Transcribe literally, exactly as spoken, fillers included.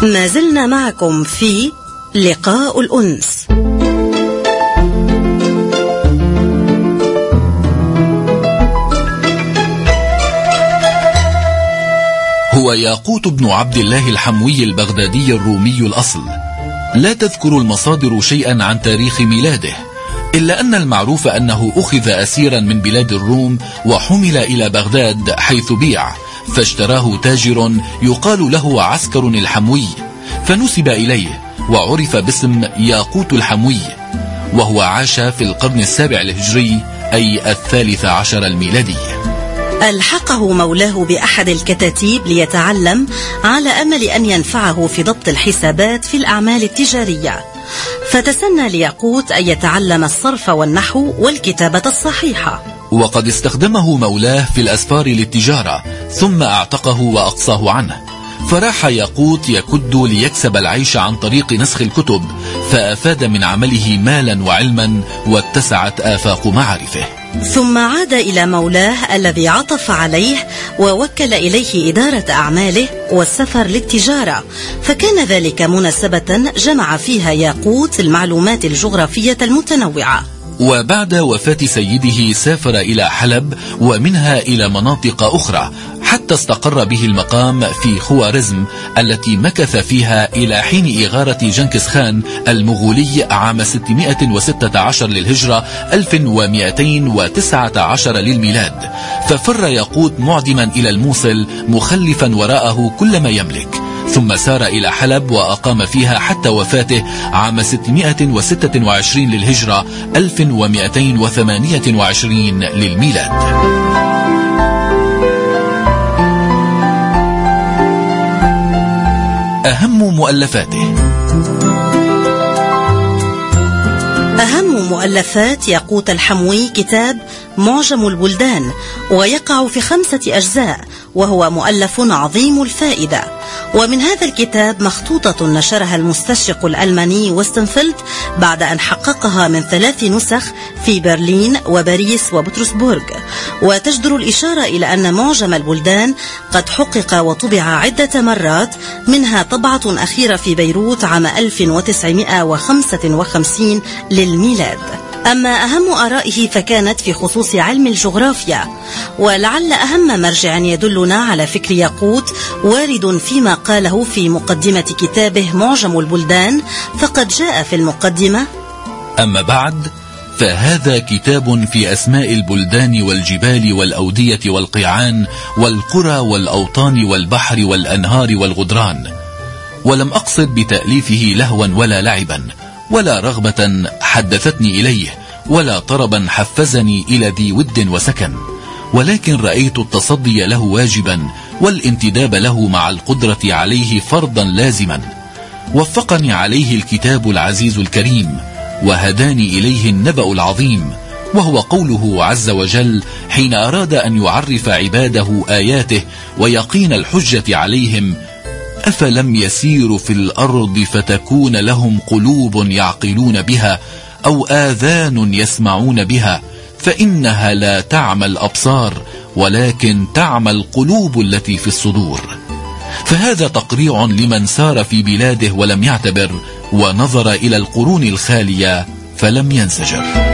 ما زلنا معكم في لقاء الأنس. هو ياقوت بن عبد الله الحموي البغدادي الرومي الأصل. لا تذكر المصادر شيئا عن تاريخ ميلاده، إلا أن المعروف أنه أخذ أسيرا من بلاد الروم وحمل إلى بغداد حيث بيع، فاشتراه تاجر يقال له عسكر الحموي، فنسب إليه وعرف باسم ياقوت الحموي، وهو عاش في القرن السابع الهجري أي الثالث عشر الميلادي. ألحقه مولاه بأحد الكتاتيب ليتعلم على أمل أن ينفعه في ضبط الحسابات في الأعمال التجارية، فتسنى لياقوت أن يتعلم الصرف والنحو والكتابة الصحيحة. وقد استخدمه مولاه في الأسفار للتجارة، ثم أعتقه وأقصاه عنه، فراح ياقوت يكد ليكسب العيش عن طريق نسخ الكتب، فأفاد من عمله مالا وعلما، واتسعت آفاق معارفه. ثم عاد إلى مولاه الذي عطف عليه ووكل إليه إدارة أعماله والسفر للتجارة، فكان ذلك مناسبة جمع فيها ياقوت المعلومات الجغرافية المتنوعة. وبعد وفاة سيده سافر إلى حلب ومنها إلى مناطق أخرى، حتى استقر به المقام في خوارزم التي مكث فيها إلى حين إغارة جنكيز خان المغولي عام ستمائة وستة عشر للهجرة ألف ومئتين وتسعة عشر للميلاد، ففر ياقوت معدما إلى الموصل مخلفا وراءه كل ما يملك، ثم سار إلى حلب وأقام فيها حتى وفاته عام ستمائة وستة وعشرين للهجرة ألف ومئتين وثمانية وعشرين للميلاد. أهم مؤلفاته. أهم مؤلفات ياقوت الحموي كتاب معجم البلدان، ويقع في خمسة أجزاء، وهو مؤلف عظيم الفائدة. ومن هذا الكتاب مخطوطة نشرها المستشرق الألماني وستنفيلد بعد أن حققها من ثلاث نسخ في برلين وباريس وبطرسبورغ، وتجدر الإشارة إلى أن معجم البلدان قد حقق وطبع عدة مرات، منها طبعة أخيرة في بيروت عام ألف وتسعمائة وخمسة وخمسين للميلاد. أما أهم آرائه فكانت في خصوص علم الجغرافيا، ولعل أهم مرجع يدلنا على فكر ياقوت وارد فيما قاله في مقدمة كتابه معجم البلدان، فقد جاء في المقدمة: أما بعد، فهذا كتاب في أسماء البلدان والجبال والأودية والقيعان والقرى والأوطان والبحر والأنهار والغدران، ولم أقصد بتأليفه لهوا ولا لعبا، ولا رغبة حدثتني إليه، ولا طربا حفزني إلى ذي ود وسكن، ولكن رأيت التصدي له واجبا، والانتداب له مع القدرة عليه فرضا لازما. وفقني عليه الكتاب العزيز الكريم، وهداني إليه النبأ العظيم، وهو قوله عز وجل حين أراد أن يعرف عباده آياته ويقين الحجة عليهم: أفلم يسيروا في الأرض فتكون لهم قلوب يعقلون بها أو آذان يسمعون بها فإنها لا تعمى الأبصار ولكن تعمى القلوب التي في الصدور. فهذا تقريع لمن سار في بلاده ولم يعتبر، ونظر إلى القرون الخالية فلم ينزجر.